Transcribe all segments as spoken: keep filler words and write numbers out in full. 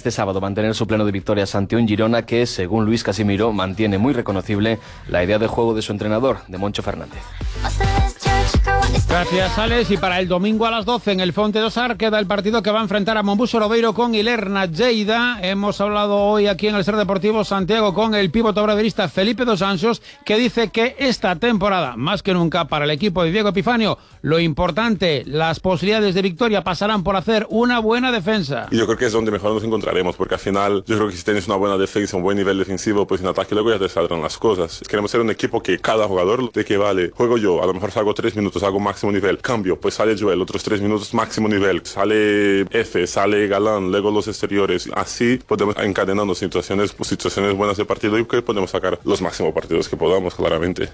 este sábado mantener su pleno de victorias ante un Girona que, según Luis Casimiro, mantiene muy reconocible la idea de juego de su entrenador, de Moncho Fernández. Gracias, Alex. Y para el domingo a las doce en el Fonte dos Ar queda el partido que va a enfrentar a Mombuso Lobeiro con Ilerna Lleida. Hemos hablado hoy aquí en el Ser Deportivo Santiago con el pívot obradoirista Felipe Dos Anjos, que dice que esta temporada, más que nunca para el equipo de Diego Epifanio, lo importante, las posibilidades de victoria pasarán por hacer una buena defensa. Y yo creo que es donde mejor nos encontraremos, porque al final yo creo que si tienes una buena defensa, un buen nivel defensivo, pues en ataque luego ya te saldrán las cosas. Queremos ser un equipo que cada jugador, de que vale, juego yo, a lo mejor salgo tres minutos, hago máximo nivel, cambio, pues sale Joel, otros tres minutos máximo nivel, sale F, sale Galán, luego los exteriores. Así podemos encadenando situaciones, pues, situaciones buenas de partido y que podemos sacar los máximos partidos que podamos, claramente.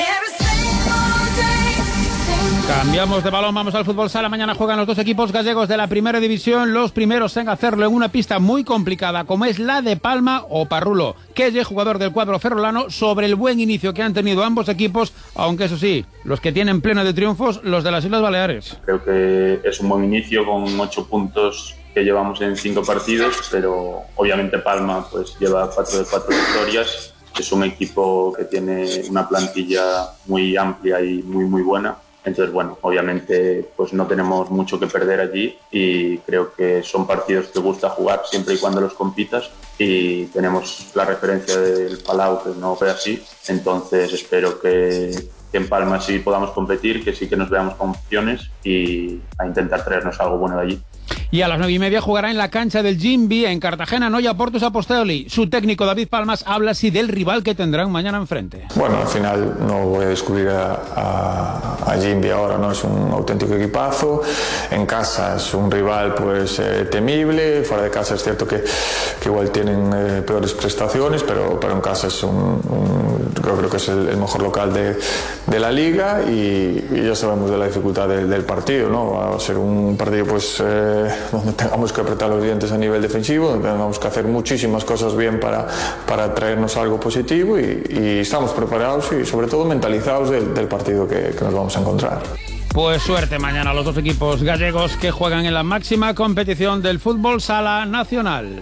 Cambiamos de balón, vamos al fútbol sala. Mañana juegan los dos equipos gallegos de la primera división, los primeros en hacerlo en una pista muy complicada como es la de Palma o Parrulo. Quelle, jugador del cuadro ferrolano, sobre el buen inicio que han tenido ambos equipos, aunque eso sí, los que tienen pleno de triunfos, los de las Islas Baleares. Creo que es un buen inicio con ocho puntos que llevamos en cinco partidos, pero obviamente Palma pues lleva cuatro de cuatro victorias. Es un equipo que tiene una plantilla muy amplia y muy muy buena. Entonces, bueno, obviamente pues no tenemos mucho que perder allí y creo que son partidos que gusta jugar siempre y cuando los compitas, y tenemos la referencia del Palau, que no fue así. Entonces espero que, que en Palma sí podamos competir, que sí que nos veamos con opciones y a intentar traernos algo bueno de allí. Y a las nueve y media jugará en la cancha del Jimby en Cartagena, Noia Portus Apostoli. Su técnico David Palmas habla así del rival que tendrán mañana enfrente. Bueno, al final no voy a descubrir a, a, a Jimby ahora, ¿no? Es un auténtico equipazo. En casa es un rival pues eh, temible. Fuera de casa es cierto que, que igual tienen eh, peores prestaciones, pero, pero en casa es un, un creo, creo que es el, el mejor local de, de la liga y, y ya sabemos de la dificultad de, del partido, ¿no? Va a ser un partido pues eh, donde tengamos que apretar los dientes a nivel defensivo, donde tengamos que hacer muchísimas cosas bien para, para traernos algo positivo y, y estamos preparados y sobre todo mentalizados del, del partido que, que nos vamos a encontrar. Pues suerte mañana a los dos equipos gallegos que juegan en la máxima competición del fútbol sala nacional.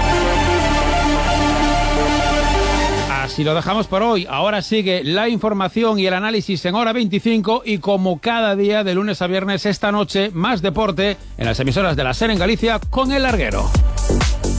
Así lo dejamos por hoy. Ahora sigue la información y el análisis en Hora veinticinco y como cada día de lunes a viernes esta noche, más deporte en las emisoras de la SER en Galicia con El Larguero.